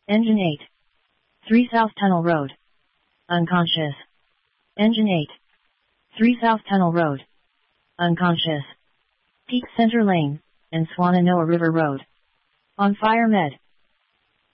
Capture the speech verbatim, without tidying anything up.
Engine eight. three South Tunnel Road. Unconscious. Engine eight. three South Tunnel Road. Unconscious. Peak Center Lane, and Swannanoa River Road. On fire med.